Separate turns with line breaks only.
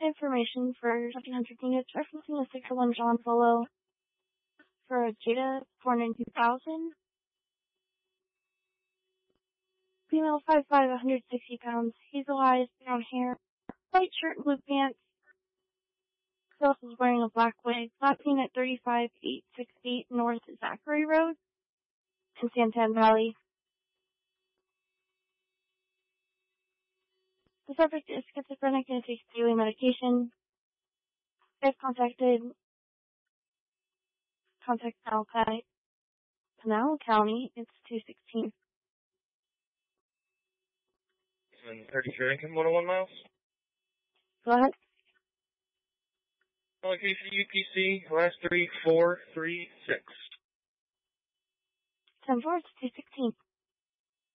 Information for 1700 units referencing a 601 John Polo for a Jada born in 2000. Female 5'5", 160 pounds, hazel eyes, brown hair, white shirt and blue pants. Self is wearing a black wig. Last seen at 35868 North Zachary Road in Santan Valley. The subject is schizophrenic and takes daily medication. If contacted, contact Pinal County. It's 216.
And 33 Lincoln, 101 miles.
Go ahead.
Location UPC, last 3436.
10-4, it's 216.